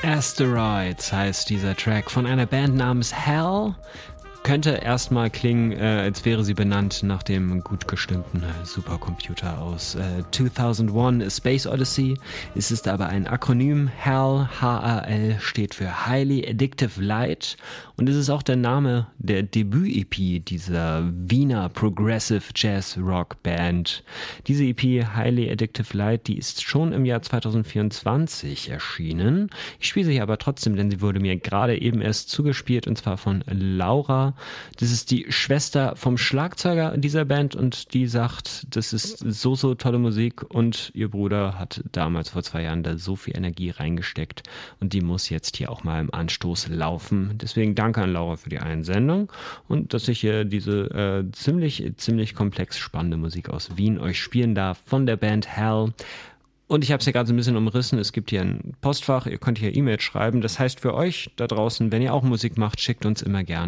Asteroids heißt dieser Track von einer Band namens Hell. Könnte erstmal klingen, als wäre sie benannt nach dem gut gestimmten Supercomputer aus 2001 A Space Odyssey. Es ist aber ein Akronym. HAL, H-A-L, steht für Highly Addictive Light. Und es ist auch der Name der Debüt-EP dieser Wiener Progressive Jazz Rock Band. Diese EP Highly Addictive Light, die ist schon im Jahr 2024 erschienen. Ich spiele sie aber trotzdem, denn sie wurde mir gerade eben erst zugespielt, und zwar von Laura. Das ist die Schwester vom Schlagzeuger dieser Band, und die sagt, das ist so tolle Musik, und ihr Bruder hat damals vor 2 Jahren da so viel Energie reingesteckt, und die muss jetzt hier auch mal im Anstoß laufen. Deswegen danke an Laura für die Einsendung und dass ich hier diese ziemlich komplex spannende Musik aus Wien euch spielen darf von der Band Hell. Und ich habe es ja gerade so ein bisschen umrissen. Es gibt hier ein Postfach, ihr könnt hier E-Mails schreiben. Das heißt für euch da draußen, wenn ihr auch Musik macht, schickt uns immer gerne